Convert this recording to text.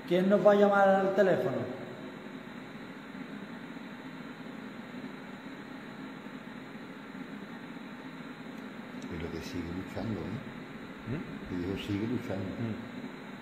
¿Quién nos va a llamar al teléfono? Pero que sigue luchando, ¿eh? Que dijo, sigue luchando.